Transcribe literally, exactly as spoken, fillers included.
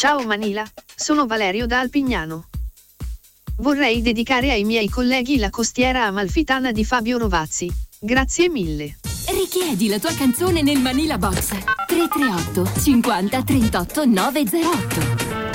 Ciao Manila, sono Valerio da Alpignano. Vorrei dedicare ai miei colleghi La costiera amalfitana di Fabio Rovazzi. Grazie mille. Richiedi la tua canzone nel Manila Box tre tre otto cinquanta trentotto novecentotto.